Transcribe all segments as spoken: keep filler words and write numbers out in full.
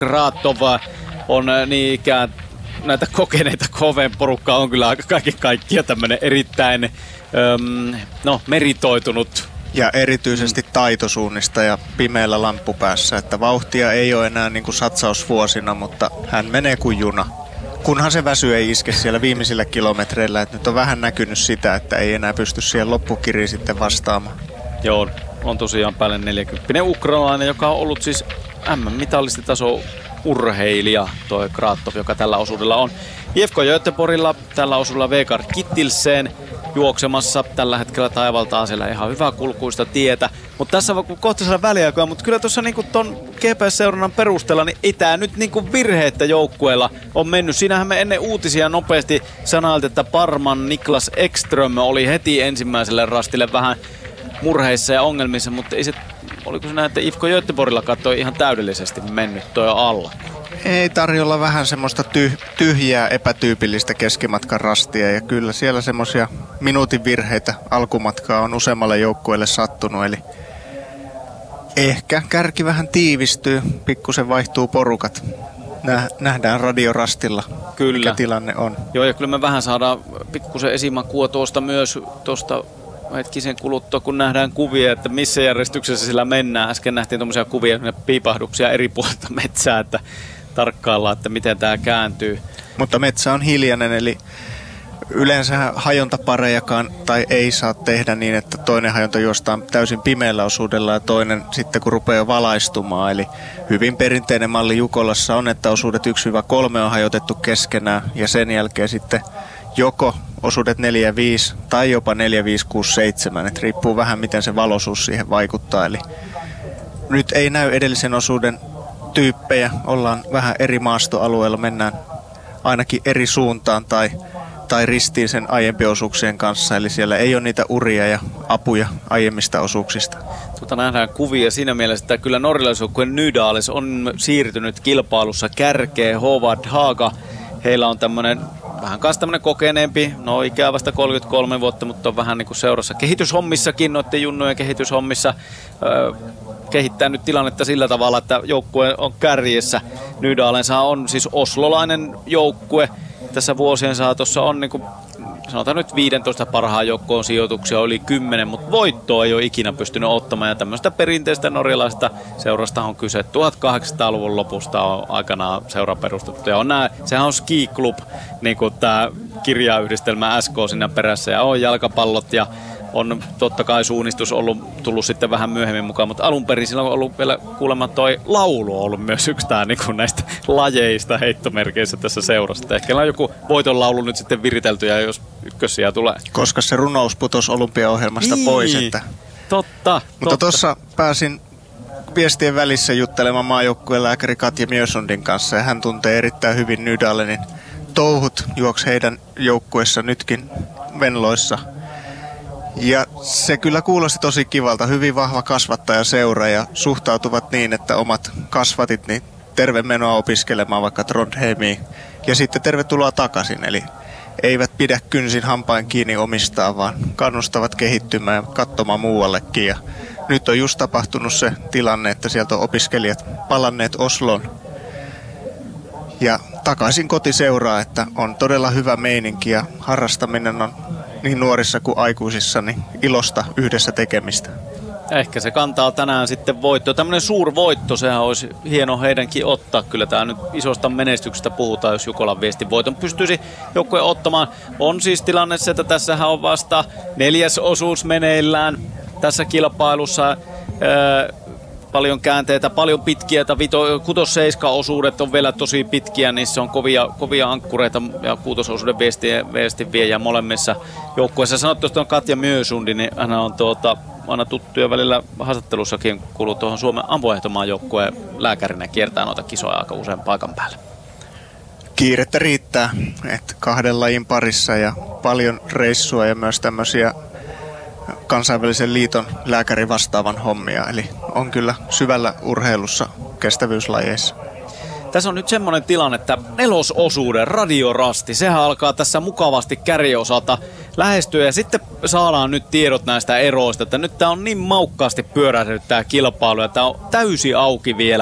Kratov on niin ikään näitä kokeneita K V-porukkaa on kyllä aika kaiken kaikkiaan tämmöinen erittäin öm, no, meritoitunut. Ja erityisesti taitosuunnista ja pimeällä lamppupäässä, että vauhtia ei ole enää niin kuin satsausvuosina, mutta hän menee kuin juna. Kunhan se väsy ei iske siellä viimeisillä kilometreillä, että nyt on vähän näkynyt sitä, että ei enää pysty siihen loppukiriin sitten vastaamaan. Joo, on tosiaan päälle neljäkymppinen ukrainalainen, joka on ollut siis M M-mitallistitaso urheilija, toi Kratov, joka tällä osuudella on. I F K Göteborgilla tällä osuudella Vegard Kittilsen juoksemassa tällä hetkellä taivaltaa siellä ihan hyvää kulkuista tietä. Mutta tässä on kohta saada väliaikaa, mutta kyllä tuossa niinku ton G P S-seurannan perusteella, niin ei tää nyt niinku virheettä joukkueella on mennyt. Siinähän me ennen uutisia nopeasti sanoiltiin, että Parman Niklas Ekström oli heti ensimmäiselle rastille vähän murheissa ja ongelmissa, mutta ei se, oliko se näin, että I F K Göteborgilla katsoi ihan täydellisesti mennyt toi alla? Ei tarjolla vähän semmoista tyh- tyhjää, epätyypillistä keskimatkan rastia ja kyllä siellä semmoisia minuutin virheitä alkumatkaa on useammalle joukkueelle sattunut, eli ehkä kärki vähän tiivistyy, pikkusen vaihtuu porukat. Nä- nähdään radiorastilla, kyllä, mikä tilanne on. Joo, ja kyllä me vähän saadaan pikkusen esimakua tuosta myös tuosta hetkisen kuluttua, kun nähdään kuvia, että missä järjestyksessä sillä mennään. Äsken nähtiin tuommoisia kuvia, piipahduksia eri puolilta metsää, että tarkkaillaan, että miten tämä kääntyy. Mutta metsä on hiljainen, eli yleensä hajontaparejakaan tai ei saa tehdä niin, että toinen hajonta juostaan täysin pimeällä osuudella ja toinen sitten kun rupeaa valaistumaan. Eli hyvin perinteinen malli Jukolassa on, että osuudet yksi kolme on hajotettu keskenään ja sen jälkeen sitten joko osuudet neljä viisi tai jopa neljä viisi kuusi seitsemän, että riippuu vähän miten se valoisuus siihen vaikuttaa. Eli nyt ei näy edellisen osuuden tyyppejä, ollaan vähän eri maastoalueella, mennään ainakin eri suuntaan tai, tai ristiin sen aiempien osuuksien kanssa, eli siellä ei ole niitä uria ja apuja aiemmista osuuksista. Tuota nähdään kuvia siinä mielessä, että kyllä norjalaisjoukkueen Nydales on siirtynyt kilpailussa kärkeen. Håvard Haga, heillä on tämmöinen vähän kanssa tämmöinen kokeneempi, no ikää vasta kolmekymmentäkolme vuotta, mutta on vähän niin kuin seurassa kehityshommissakin, noiden junnujen kehityshommissa öö, kehittää nyt tilannetta sillä tavalla, että joukkue on kärjessä. Nydalensa on siis oslolainen joukkue. Tässä vuosien saatossa on niin kuin, sanotaan nyt viisitoista parhaan joukkoon sijoituksia oli kymmenen, mutta voittoa ei ole ikinä pystynyt ottamaan. Ja tämmöistä perinteistä norjalaista seurasta on kyse. tuhatkahdeksansataaluvun lopusta on aikanaan seura perustettu. Ja on nää, sehän on Ski Club, niin kuin tämä kirjayhdistelmä S K siinä perässä. Ja on jalkapallot ja on totta kai suunnistus ollut, tullut sitten vähän myöhemmin mukaan, mutta alun perin sillä on ollut vielä kuulemma toi laulu on ollut myös yksi tää, niin kuin näistä lajeista heittomerkeissä tässä seurassa. Ehkä on joku voiton laulu nyt sitten viritelty ja jos ykkössiä tulee. Koska se runous putosi olympiaohjelmasta niin, pois. Että... Totta. Mutta tuossa pääsin viestien välissä juttelemaan maajoukkueen lääkäri Katja Mjösundin kanssa ja hän tuntee erittäin hyvin Nydalenin touhut, juoksi heidän joukkueessa nytkin Venloissa. Ja se kyllä kuulosti tosi kivalta. Hyvin vahva kasvattajaseura ja suhtautuvat niin, että omat kasvatit, niin terve menoa opiskelemaan vaikka Trondheimiin. Ja sitten tervetuloa takaisin. Eli eivät pidä kynsin hampain kiinni omistaan, vaan kannustavat kehittymään ja katsomaan muuallekin. Ja nyt on just tapahtunut se tilanne, että sieltä on opiskelijat palanneet Osloon ja takaisin kotiseuraa, että on todella hyvä meininki ja harrastaminen on niin nuorissa kuin aikuisissa niin ilosta yhdessä tekemistä. Ehkä se kantaa tänään sitten voitto. Tämmöinen suurvoitto, sehän olisi hieno heidänkin ottaa. Kyllä tämä nyt isosta menestyksestä puhutaan, jos Jukolan viestin voiton pystyisi joukkue ottamaan. On siis tilanne se, että tässähän on vasta neljäs osuus meneillään tässä kilpailussa. Öö, paljon käänteitä, paljon pitkiä, kuusi seitsemän osuudet on vielä tosi pitkiä, niissä on kovia, kovia ankkureita ja kuutososuuden viestin, viestin viejä molemmissa joukkueissa. Sanottu, että on Katja Mjösundi, niin hän on tuota, aina tuttu ja välillä haastattelussakin kuuluu tuohon Suomen ampuehtomaan joukkueen lääkärinä, kiertää noita kisoja aika usein paikan päällä. Kiirettä riittää, että kahden lajin parissa ja paljon reissua ja myös tämmöisiä kansainvälisen liiton lääkäri vastaavan hommia, eli on kyllä syvällä urheilussa kestävyyslajeissa. Tässä on nyt semmoinen tilanne, että nelososuuden radiorasti, sehän alkaa tässä mukavasti kärjeosalta lähestyä ja sitten saadaan nyt tiedot näistä eroista, että nyt tää on niin maukkaasti pyörähdyt tää kilpailu ja tää on täysi auki vielä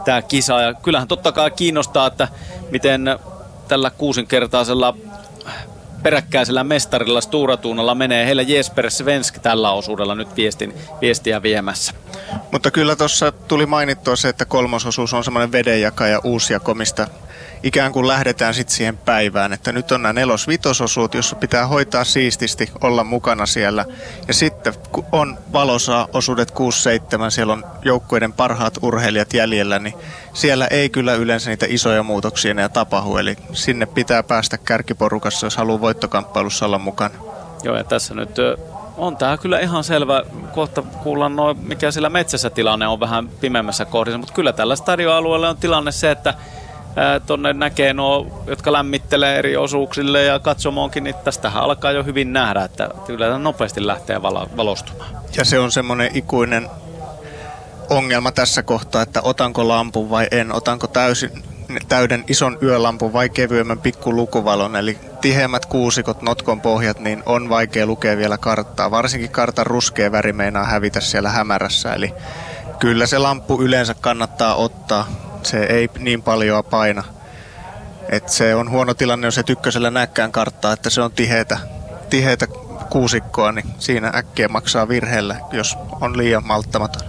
tämä kisa. Ja kyllähän totta kai kiinnostaa, että miten tällä kuusinkertaisella peräkkäisellä mestarilla Sturatuunalla menee. Heillä Jesper Svensk tällä osuudella nyt viestin, viestiä viemässä. Mutta kyllä tuossa tuli mainittua se, että kolmososuus on semmoinen vedenjakaja uusjakomista. Ikään kuin lähdetään sitten siihen päivään, että nyt on nämä nelos-vitososuut, jossa pitää hoitaa siististi, olla mukana siellä. Ja sitten kun on valosaa osuudet kuusi seitsemän, siellä on joukkueiden parhaat urheilijat jäljellä, niin siellä ei kyllä yleensä niitä isoja muutoksia enää tapahdu. Eli sinne pitää päästä kärkiporukassa, jos haluaa voittokamppailussa olla mukana. Joo, ja tässä nyt on tämä kyllä ihan selvä. Kohta kuullaan noin, mikä sillä metsässä tilanne on vähän pimeämmässä kohdissa, mutta kyllä tällä stadionalueella on tilanne se, että tuonne näkee nuo, jotka lämmittelee eri osuuksille ja katsomoonkin, niin tästähän alkaa jo hyvin nähdä, että kyllä nopeasti lähtee valo- valostumaan. Ja se on semmoinen ikuinen ongelma tässä kohtaa, että otanko lampun vai en, otanko täysin, täyden ison yölampun vai kevyemmän pikkulukuvalon, eli tiheämmät kuusikot, notkon pohjat, niin on vaikea lukea vielä karttaa. Varsinkin kartan ruskea väri meinaa hävitä siellä hämärässä, eli kyllä se lamppu yleensä kannattaa ottaa. Se ei niin paljon paina. Et se on huono tilanne, jos et ykkösellä näkään karttaa, että se on tiheätä, tiheätä kuusikkoa, niin siinä äkkiä maksaa virheellä, jos on liian malttamaton.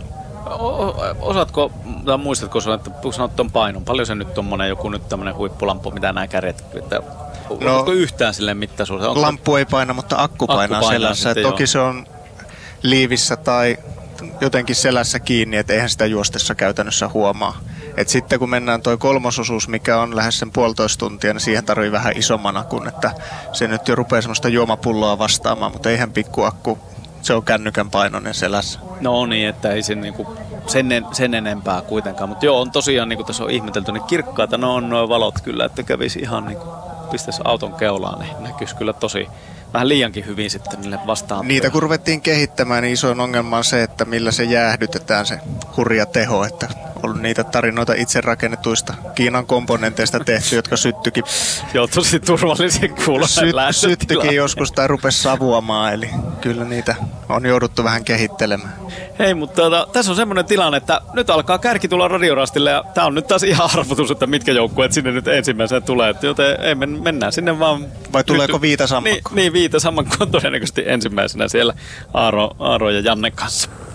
Osaatko, tai muistatko että sanot ton painon? Paljon se nyt tommonen joku nyt tämmönen huippulampu, mitä nämä kärjet, että no, onko yhtään silleen mittaisuus? Onko... Lamppu ei paina, mutta akku painaa, akku painaa selässä. Toki joo. Se on liivissä tai jotenkin selässä kiinni, että eihän sitä juostessa käytännössä huomaa. Et sitten kun mennään toi kolmososuus, mikä on lähes sen puolitoista tuntia, niin siihen tarvii vähän isomman akun, että se nyt jo rupeaa semmoista juomapulloa vastaamaan, mutta eihän pikkuakku, se on kännykän painoinen selässä. No niin, että ei se niinku sen, en, sen enempää kuitenkaan, mutta joo, on tosiaan, niin kuin tässä on ihmetelty, niin kirkkaita ne on nuo valot kyllä, että kävisi ihan niin kuin pistäisi auton keulaan, niin näkyisi kyllä tosi vähän liiankin hyvin sitten niille vastaan. Niitä kun ruvettiin kehittämään, niin isoin ongelma on se, että millä se jäähdytetään se hurja teho, että on niitä tarinoita itse rakennetuista Kiinan komponenteista tehty, jotka syttykin. Joo, tosi turvallisen kuulonen Sy- Syttykin joskus tai rupesi savuamaan, eli kyllä niitä on jouduttu vähän kehittelemään. Hei, mutta tuota, tässä on semmoinen tilanne, että nyt alkaa kärki tulla Radiorastille ja tää on nyt taas ihan arvotus, että mitkä joukkueet sinne nyt ensimmäisenä tulee, joten ei, mennään sinne vaan. Vai tuleeko nyt Viita Sammakko? Niin, niin Viita Sammakko on todennäköisesti ensimmäisenä siellä Aaro, Aaro ja Janne kanssa.